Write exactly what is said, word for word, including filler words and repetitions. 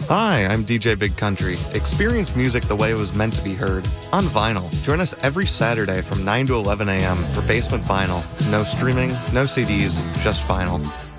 Hi, I'm D J Big Country. Experience music the way it was meant to be heard, on vinyl. Join us every Saturday from nine to eleven a.m. for Basement Vinyl. No streaming, no C Ds, just vinyl.